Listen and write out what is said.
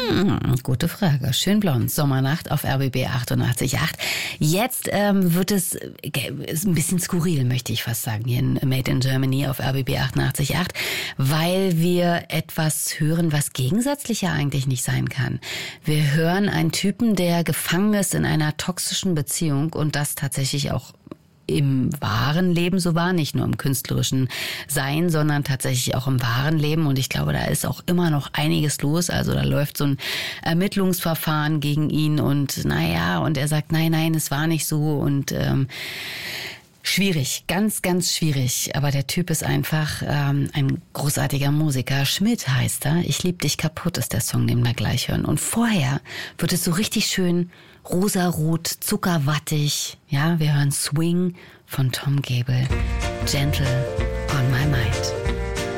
Gute Frage. Schön blond. Sommernacht auf RBB 88.8. Jetzt wird es ist ein bisschen skurril, möchte ich fast sagen, hier in Made in Germany auf RBB 88.8, weil wir etwas hören, was gegensätzlicher eigentlich nicht sein kann. Wir hören einen Typen, der gefangen ist in einer toxischen Beziehung und das tatsächlich auch im wahren Leben so war, nicht nur im künstlerischen Sein, sondern tatsächlich auch im wahren Leben. Und ich glaube, da ist auch immer noch einiges los. Also da läuft so ein Ermittlungsverfahren gegen ihn und und er sagt, nein, es war nicht so und schwierig, ganz, ganz schwierig. Aber der Typ ist einfach ein großartiger Musiker. Schmidt heißt er. Ich lieb dich kaputt ist der Song, den wir gleich hören. Und vorher wird es so richtig schön rosarot, zuckerwattig. Ja, wir hören Swing von Tom Gable. Gentle on my mind.